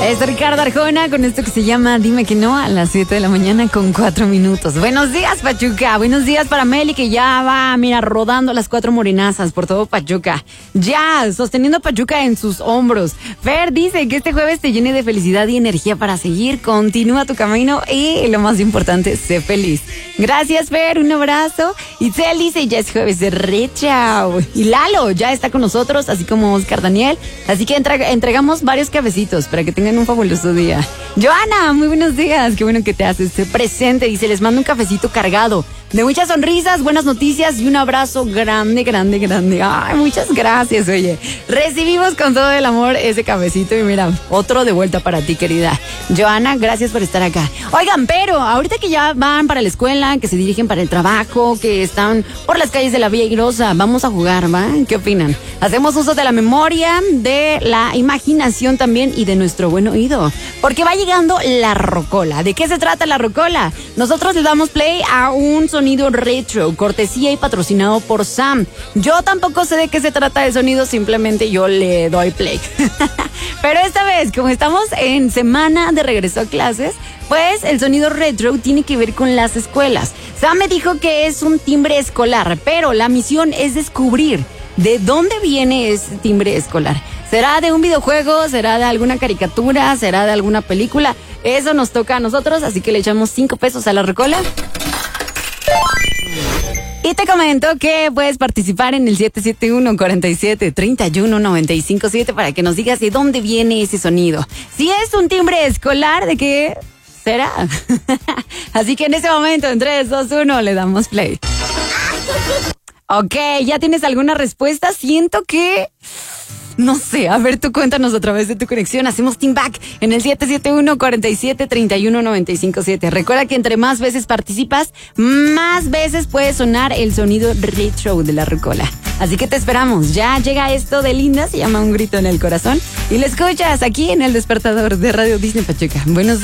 Es Ricardo Arjona con esto que se llama Dime que no a las 7 de la mañana con 4 minutos. Buenos días, Pachuca. Buenos días para Meli, que ya va, mira, rodando las 4 morenazas por todo Pachuca. Ya, sosteniendo a Pachuca en sus hombros. Fer dice que este jueves te llene de felicidad y energía para seguir. Continúa tu camino y lo más importante, sé feliz. Gracias, Fer. Un abrazo. Itzel dice, ya es jueves de recha. Y Lalo ya está con nosotros, así como Oscar Daniel. Así que entregamos varios cafecitos para que tengan un fabuloso día. Joana, muy buenos días. Qué bueno que te haces presente. Dice, les mando un cafecito cargado de muchas sonrisas, buenas noticias y un abrazo grande, grande, grande. Ay, muchas gracias, oye. Recibimos con todo el amor ese cafecito y mira, otro de vuelta para ti, querida Joana. Gracias por estar acá. Oigan, pero ahorita que ya van para la escuela, que se dirigen para el trabajo, que están por las calles de la Villa Airosa, vamos a jugar, ¿va? ¿Qué opinan? Hacemos uso de la memoria, de la imaginación también y de nuestro buen oído, porque va llegando la rocola. ¿De qué se trata la rocola? Nosotros le damos play a un sonido retro, cortesía y patrocinado por Sam. Yo tampoco sé de qué se trata el sonido, simplemente yo le doy play. Pero esta vez, como estamos en semana de regreso a clases, pues el sonido retro tiene que ver con las escuelas. Sam me dijo que es un timbre escolar, pero la misión es descubrir de dónde viene ese timbre escolar. ¿Será de un videojuego? ¿Será de alguna caricatura? ¿Será de alguna película? Eso nos toca a nosotros, así que le echamos 5 pesos a la rocola. Y te comento que puedes participar en el 771-47-31-957 para que nos digas de dónde viene ese sonido. Si es un timbre escolar, ¿de qué será? Así que en ese momento, en 3, 2, 1, le damos play. Ok, ¿ya tienes alguna respuesta? Siento que... no sé, a ver, tú cuéntanos a través de tu conexión. Hacemos Team Back en el 771-47-31-957. Recuerda que entre más veces participas, más veces puede sonar el sonido retro de la rocola. Así que te esperamos. Ya llega esto de Linda, se llama Un Grito en el Corazón. Y lo escuchas aquí en El Despertador de Radio Disney Pachuca. Buenos días.